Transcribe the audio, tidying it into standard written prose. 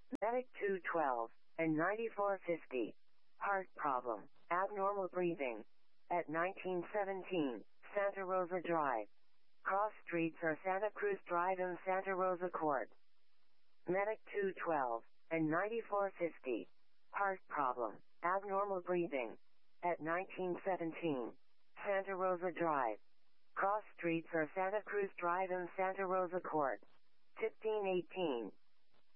Medic 212 and 9450. Heart problem. Abnormal breathing. At 1917, Santa Rosa Drive. Cross streets are Santa Cruz Drive and Santa Rosa Court. Medic 212 and 9450. Heart problem. Abnormal breathing. At 1917, Santa Rosa Drive. Cross streets are Santa Cruz Drive and Santa Rosa Court. 1518.